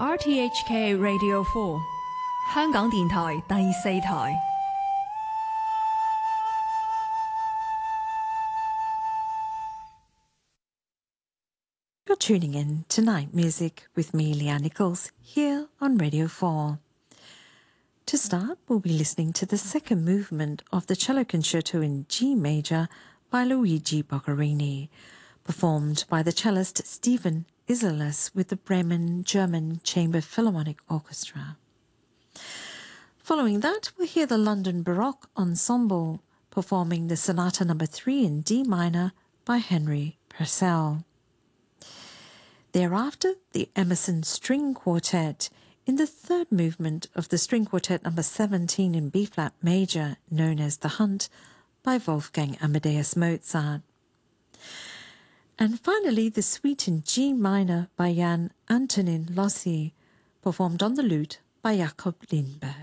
RTHK Radio 4香港電台第四台。 You're tuning in to Night Music with me, Leah Nichols, here on Radio 4. To start, we'll be listening to the second movement of the Cello Concerto in G major by Luigi Boccherini, performed by the cellist Stephen Isserles with the Bremen German Chamber Philharmonic Orchestra. Following that, we'll hear the London Baroque Ensemble performing the Sonata No. 3 in D minor by Henry Purcell. Thereafter, the Emerson String Quartet in the third movement of the String Quartet No. 17 in B-flat major, known as The Hunt, by Wolfgang Amadeus Mozart. And finally, the Suite in G minor by Jan Antonin Lossi, performed on the lute by Jakob Lindberg.